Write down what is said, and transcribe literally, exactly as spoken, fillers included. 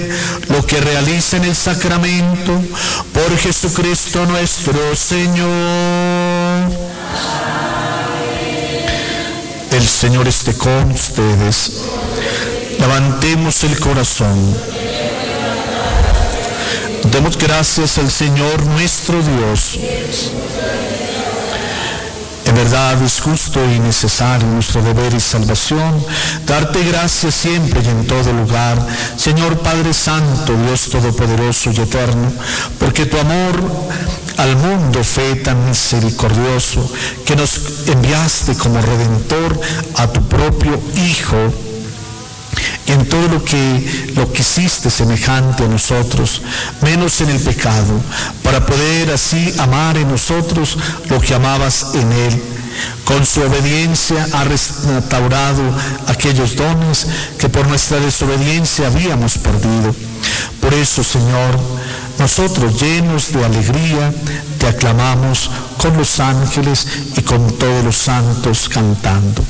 lo que realiza en el sacramento, por Jesucristo nuestro Señor. El Señor esté con ustedes. Levantemos el corazón. Demos gracias al Señor nuestro Dios. En verdad es justo y necesario nuestro deber y salvación darte gracias siempre y en todo lugar, Señor Padre Santo, Dios Todopoderoso y Eterno, porque tu amor al mundo fue tan misericordioso que nos enviaste como Redentor a tu propio Hijo. Y en todo lo que lo que hiciste semejante a nosotros, menos en el pecado, para poder así amar en nosotros lo que amabas en Él. Con su obediencia ha restaurado aquellos dones que por nuestra desobediencia habíamos perdido. Por eso, Señor, nosotros llenos de alegría te aclamamos con los ángeles y con todos los santos cantando.